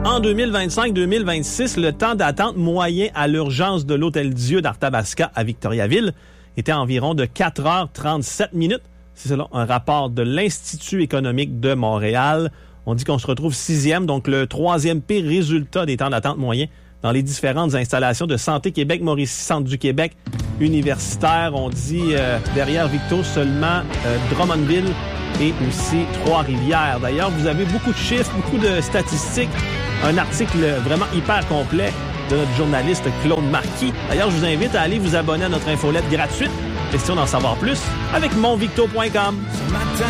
En 2025-2026, le temps d'attente moyen à l'urgence de l'Hôtel-Dieu d'Arthabasca à Victoriaville était environ de 4h37 minutes. C'est selon un rapport de l'Institut économique de Montréal. On dit qu'on se retrouve 6e, donc le 3e pire résultat des temps d'attente moyens dans les différentes installations de Santé Québec, Mauricie, Centre du Québec, universitaire. On dit derrière Victo seulement Drummondville et aussi Trois-Rivières. D'ailleurs, vous avez beaucoup de chiffres, beaucoup de statistiques. Un article vraiment hyper complet de notre journaliste Claude Marquis. D'ailleurs, je vous invite à aller vous abonner à notre infolette gratuite. Question d'en savoir plus avec monvicto.com. Ce matin,